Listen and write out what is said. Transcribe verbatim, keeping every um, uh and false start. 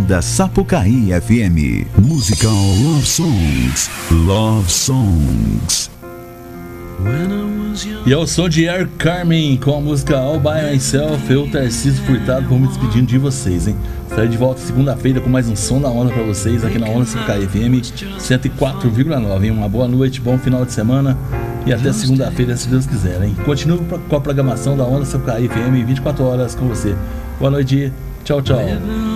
Onda Sapucaí F M. Musical Love Songs. Love Songs. E é o som de Air Carmen com a música All By Myself. Eu, Tarcísio Furtado, vou me despedindo de vocês, hein? Estarei de volta segunda-feira com mais um som da onda pra vocês aqui na Onda Sapucaí F M cento e quatro vírgula nove, hein? Uma boa noite, bom final de semana e até segunda-feira, se Deus quiser, hein? Continue com a programação da Onda Sapucaí F M vinte e quatro horas com você. Boa noite, tchau, tchau.